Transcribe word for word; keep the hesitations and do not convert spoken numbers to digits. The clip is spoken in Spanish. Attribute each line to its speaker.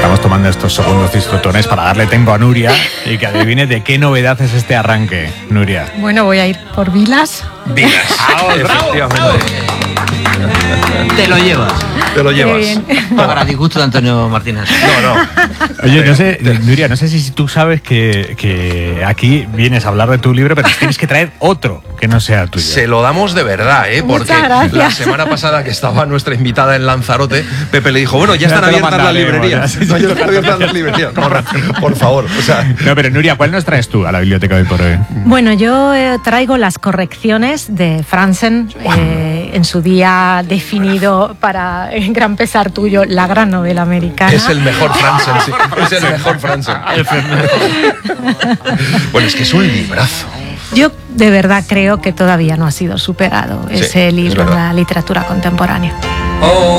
Speaker 1: estamos tomando estos segundos disfrutones para darle tiempo a Nuria y que adivine de qué novedad es este arranque, Nuria.
Speaker 2: Bueno, voy a ir por Vilas.
Speaker 1: Vilas.
Speaker 3: Efectivamente.
Speaker 4: Te lo llevas.
Speaker 3: Te lo llevas.
Speaker 4: Para disgusto de Antonio Martínez.
Speaker 3: No, no.
Speaker 1: Oye, no sé, Nuria, no sé si tú sabes que, que aquí vienes a hablar de tu libro, pero tienes que traer otro que no sea tuyo.
Speaker 3: Se lo damos de verdad, ¿eh? Porque
Speaker 2: Muchas gracias.
Speaker 3: la semana pasada que estaba nuestra invitada en Lanzarote, Pepe le dijo, bueno, ya están
Speaker 1: Ya te lo
Speaker 3: abiertas las
Speaker 1: mandaremos,
Speaker 3: librerías.
Speaker 1: ya, sí,
Speaker 3: No,
Speaker 1: sí.
Speaker 3: ya están abiertas las librerías. No, por favor, o sea...
Speaker 1: No, pero Nuria, ¿cuál nos traes tú a la biblioteca de hoy por hoy?
Speaker 2: Bueno, yo eh, traigo las correcciones de Franzen, eh, en su día definido para en gran pesar tuyo la gran novela americana.
Speaker 3: Es el mejor Franzen, sí. Es el mejor Franzen. Bueno, es que es un librazo.
Speaker 2: Yo de verdad creo que todavía no ha sido superado
Speaker 3: Sí,
Speaker 2: ese
Speaker 3: es
Speaker 2: libro en
Speaker 3: verdad.
Speaker 2: la literatura contemporánea.
Speaker 5: Oh,